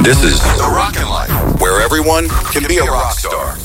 This is The Rockin' Life, where everyone can be a rock star.